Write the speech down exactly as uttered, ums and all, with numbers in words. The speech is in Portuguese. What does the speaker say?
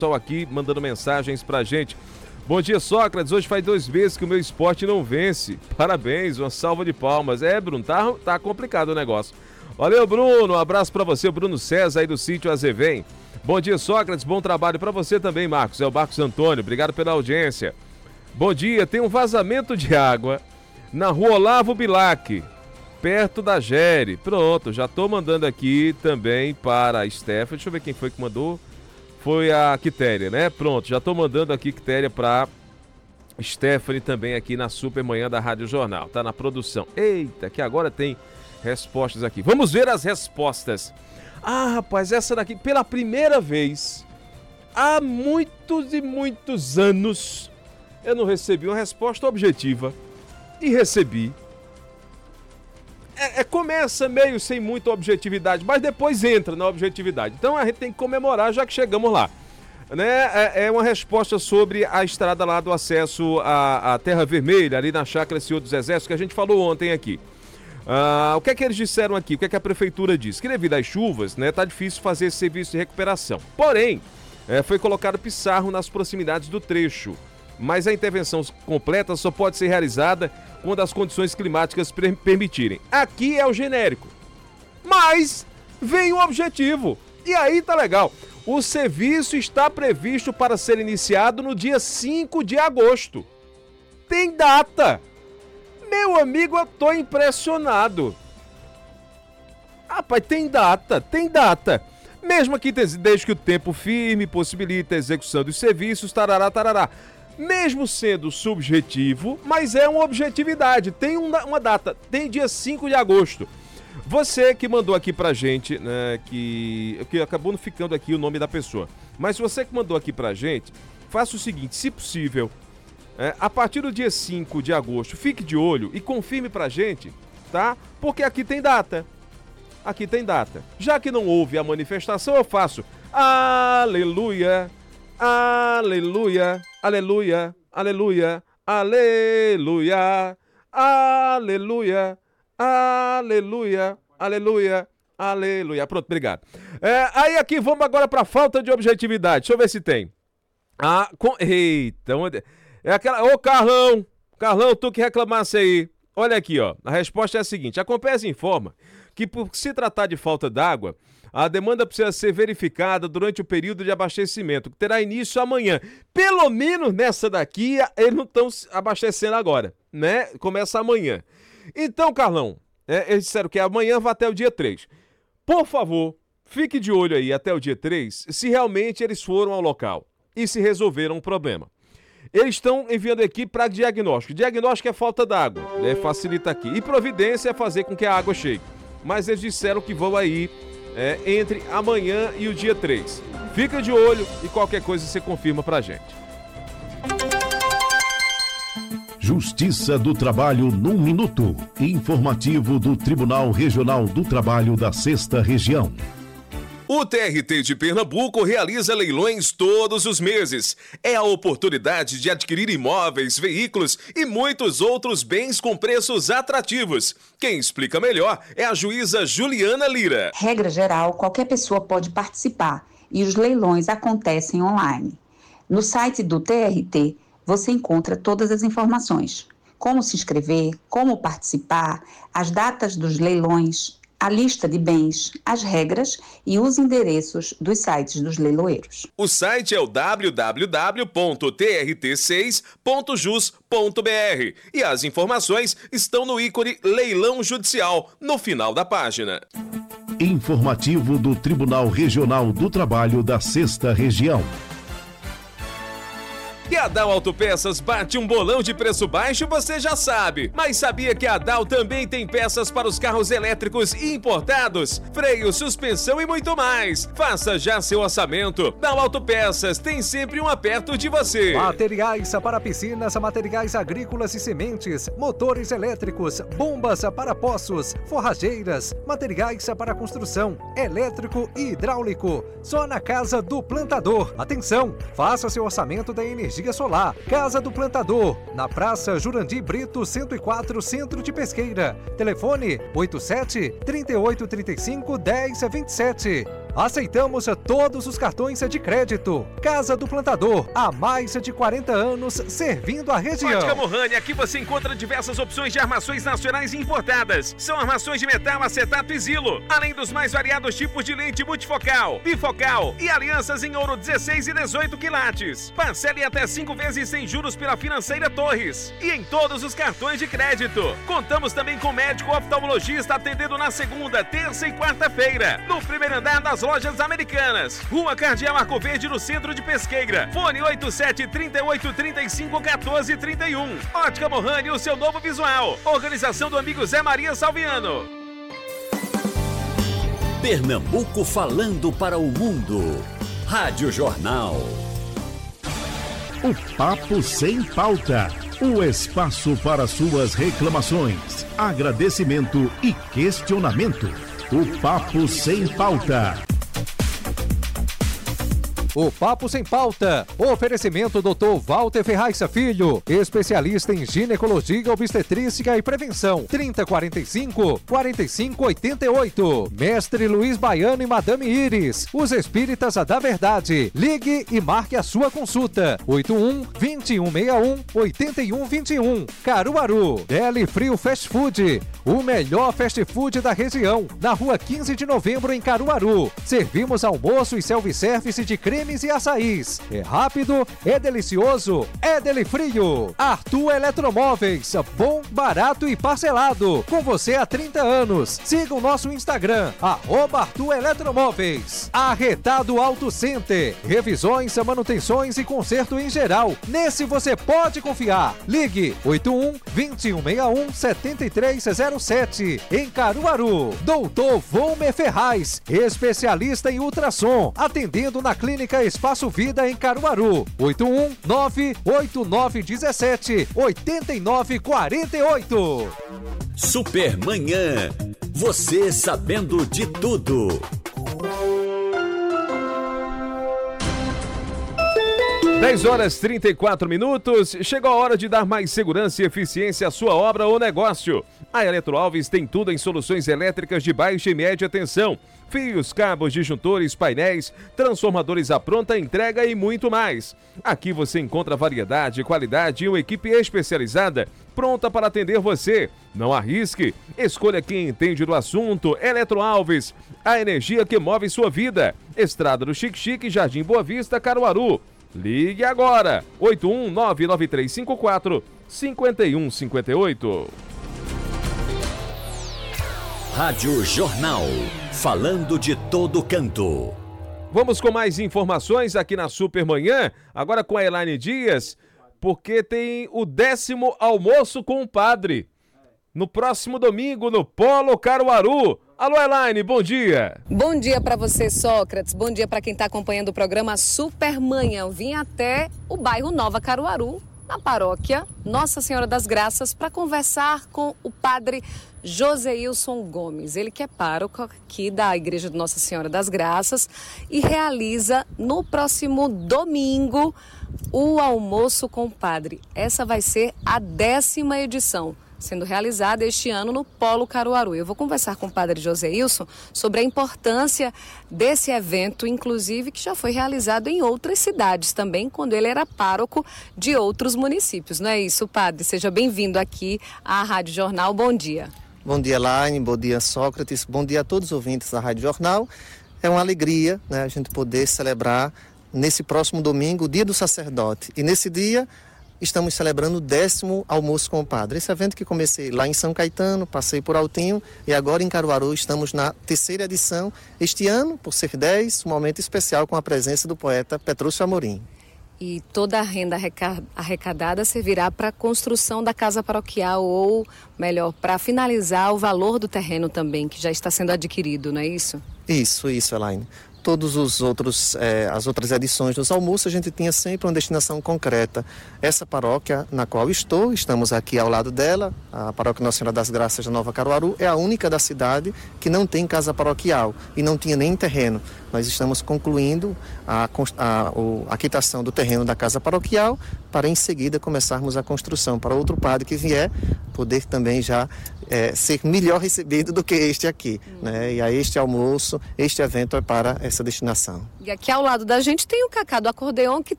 pessoal aqui mandando mensagens pra gente. Bom dia, Sócrates. Hoje faz dois meses que o meu esporte não vence. Parabéns, uma salva de palmas. É, Bruno, tá, tá complicado o negócio. Valeu, Bruno. Um abraço pra você, o Bruno César aí do sítio Azevém. Bom dia, Sócrates. Bom trabalho pra você também, Marcos. É o Marcos Antônio. Obrigado pela audiência. Bom dia. Tem um vazamento de água na rua Olavo Bilac, perto da Gere. Pronto, já tô mandando aqui também para a Stephanie. Deixa eu ver quem foi que mandou. Foi a Quitéria, né? Pronto, já tô mandando aqui Quitéria para Stephanie também aqui na Super Manhã da Rádio Jornal. Tá na produção. Eita, que agora tem respostas aqui. Vamos ver as respostas. Ah, rapaz, essa daqui, pela primeira vez, há muitos e muitos anos, eu não recebi uma resposta objetiva. E recebi. É, é, começa meio sem muita objetividade, mas depois entra na objetividade. Então a gente tem que comemorar já que chegamos lá. Né? É, é uma resposta sobre a estrada lá do acesso à, à Terra Vermelha, ali na Chácara Senhor dos Exércitos, que a gente falou ontem aqui. Ah, o que é que eles disseram aqui? O que é que a prefeitura disse? Que devido às chuvas, né, tá difícil fazer esse serviço de recuperação. Porém, é, foi colocado pissarro nas proximidades do trecho. Mas a intervenção completa só pode ser realizada quando as condições climáticas permitirem. Aqui é o genérico, mas vem o objetivo. E aí tá legal. O serviço está previsto para ser iniciado no dia cinco de agosto. Tem data. Meu amigo, eu tô impressionado. Rapaz, tem data, tem data. Mesmo aqui, desde que o tempo firme possibilita a execução dos serviços, tarará, tarará. Mesmo sendo subjetivo, mas é uma objetividade, tem uma data, tem dia cinco de agosto. Você que mandou aqui pra gente, né, que, que acabou não ficando aqui o nome da pessoa, mas você que mandou aqui pra gente, faça o seguinte, se possível, é, a partir do dia cinco de agosto, fique de olho e confirme pra gente, tá? Porque aqui tem data, aqui tem data. Já que não houve a manifestação, eu faço aleluia, aleluia, aleluia, aleluia, aleluia, aleluia, aleluia, aleluia, aleluia. Pronto, obrigado. É, aí aqui vamos agora para falta de objetividade. Deixa eu ver se tem. Ah, com... Eita, onde... é aquela... Ô, Carlão, Carlão, tu que reclamasse aí. Olha aqui, ó. A resposta é a seguinte. A Compesa informa que por se tratar de falta d'água, a demanda precisa ser verificada durante o período de abastecimento, que terá início amanhã. Pelo menos nessa daqui, eles não estão abastecendo agora, né? Começa amanhã. Então, Carlão, é, eles disseram que amanhã vai até o dia três. Por favor, fique de olho aí até o dia três, se realmente eles foram ao local e se resolveram o problema. Eles estão enviando aqui para diagnóstico. Diagnóstico é falta d'água, né? Facilita aqui. E providência é fazer com que a água chegue. Mas eles disseram que vão aí É, entre amanhã e o dia três. Fica de olho e qualquer coisa você confirma pra gente. Justiça do Trabalho num minuto. Informativo do Tribunal Regional do Trabalho da Sexta Região. O T R T de Pernambuco realiza leilões todos os meses. É a oportunidade de adquirir imóveis, veículos e muitos outros bens com preços atrativos. Quem explica melhor é a juíza Juliana Lira. Regra geral, qualquer pessoa pode participar e os leilões acontecem online. No site do T R T você encontra todas as informações. Como se inscrever, como participar, as datas dos leilões, a lista de bens, as regras e os endereços dos sites dos leiloeiros. O site é o w w w ponto t r t seis ponto jus ponto b r e as informações estão no ícone Leilão Judicial, no final da página. Informativo do Tribunal Regional do Trabalho da Sexta Região. Que a Dal Autopeças bate um bolão de preço baixo, você já sabe. Mas sabia que a Dal também tem peças para os carros elétricos importados? Freio, suspensão e muito mais. Faça já seu orçamento. Dal Autopeças tem sempre um perto de você. Materiais para piscinas, materiais agrícolas e sementes, motores elétricos, bombas para poços, forrageiras, materiais para construção, elétrico e hidráulico. Só na Casa do Plantador. Atenção, faça seu orçamento da energia solar. Casa do Plantador, na Praça Jurandir Brito, cento e quatro, Centro de Pesqueira. Telefone oito sete, três oito três cinco, um zero dois sete. Aceitamos todos os cartões de crédito. Casa do Plantador, há mais de quarenta anos servindo a região. Ótica Mohani, aqui você encontra diversas opções de armações nacionais e importadas. São armações de metal, acetato e Zilo, além dos mais variados tipos de lente multifocal, bifocal e alianças em ouro dezesseis e dezoito quilates. Parcele até cinco vezes sem juros pela Financeira Torres e em todos os cartões de crédito. Contamos também com médico oftalmologista atendendo na segunda, terça e quarta-feira, no primeiro andar das Lojas Americanas, Rua Cardeal Arco Verde, no centro de Pesqueira. Fone oito sete, trinta e oito, trinta e cinco, quatorze, trinta e um. Ótica Mohani, o seu novo visual. Organização do amigo Zé Maria Salviano. Pernambuco falando para o mundo. Rádio Jornal. O Papo Sem Pauta. O espaço para suas reclamações, agradecimento e questionamento. O Papo Sem Pauta. O Papo Sem Pauta. Oferecimento doutor Walter Ferraz Filho, especialista em ginecologia, obstetrícia e prevenção. trinta, quarenta e cinco, quarenta e cinco, oitenta e oito. Mestre Luiz Baiano e Madame Iris, os espíritas da verdade. Ligue e marque a sua consulta. oito um, vinte e um, sessenta e um, oitenta e um, vinte e um. Caruaru. Deli Frio Fast Food, o melhor fast food da região. Na rua quinze de novembro, em Caruaru. Servimos almoço e self-service de creme e açaís. É rápido, é delicioso, é Deli Frio. Arthur Eletromóveis, bom, barato e parcelado. Com você há trinta anos. Siga o nosso Instagram, arroba Arthur Eletromóveis. Arretado Auto Center, revisões, manutenções e conserto em geral. Nesse você pode confiar. Ligue oito um, vinte e um, sessenta e um, setenta e três zero sete. Em Caruaru. Doutor Volmer Ferraz, especialista em ultrassom, atendendo na clínica Espaço Vida em Caruaru. oito um, nove oito nove um sete, oito nove quatro oito. Supermanhã. Você sabendo de tudo. dez horas e trinta e quatro minutos. Chegou a hora de dar mais segurança e eficiência à sua obra ou negócio. A Eletroalves tem tudo em soluções elétricas de baixa e média tensão. Fios, cabos, disjuntores, painéis, transformadores à pronta entrega e muito mais. Aqui você encontra variedade, qualidade e uma equipe especializada pronta para atender você. Não arrisque. Escolha quem entende do assunto. Eletroalves, a energia que move sua vida. Estrada do Chique Chique, Jardim Boa Vista, Caruaru. Ligue agora. oito um nove nove três cinco quatro, cinco um cinco oito. Rádio Jornal. Falando de todo canto. Vamos com mais informações aqui na Supermanhã, agora com a Elaine Dias, porque tem o décimo almoço com o padre, no próximo domingo, no Polo Caruaru. Alô, Elaine, bom dia. Bom dia para você, Sócrates. Bom dia para quem está acompanhando o programa Supermanhã. Eu vim até o bairro Nova Caruaru, na paróquia Nossa Senhora das Graças, para conversar com o padre Joseilson Gomes. Ele que é pároco aqui da Igreja de Nossa Senhora das Graças e realiza no próximo domingo o almoço com o padre. Essa vai ser a décima edição, sendo realizada este ano no Polo Caruaru. Eu vou conversar com o padre Joseilson sobre a importância desse evento, inclusive que já foi realizado em outras cidades também, quando ele era pároco de outros municípios. Não é isso, padre? Seja bem-vindo aqui à Rádio Jornal. Bom dia. Bom dia, Elaine. Bom dia, Sócrates. Bom dia a todos os ouvintes da Rádio Jornal. É uma alegria, né, a gente poder celebrar nesse próximo domingo o Dia do Sacerdote. E nesse dia estamos celebrando o décimo almoço com o padre. Esse evento que comecei lá em São Caetano, passei por Altinho e agora em Caruaru estamos na terceira edição. Este ano, por ser dez, um momento especial com a presença do poeta Petrúcio Amorim. E toda a renda arrecadada servirá para a construção da casa paroquial, ou melhor, para finalizar o valor do terreno também, que já está sendo adquirido, não é isso? Isso, isso, Elaine. Todos os outros, eh, as outras edições dos almoços, a gente tinha sempre uma destinação concreta. Essa paróquia na qual estou, estamos aqui ao lado dela, a paróquia Nossa Senhora das Graças da Nova Caruaru, é a única da cidade que não tem casa paroquial e não tinha nem terreno. nós estamos concluindo a, a, a quitação do terreno da casa paroquial para em seguida começarmos a construção para outro padre que vier poder também já é, ser melhor recebido do que este aqui, hum. né? E aí este almoço, este evento é para essa destinação. E aqui ao lado da gente tem o Cacá do Acordeon, que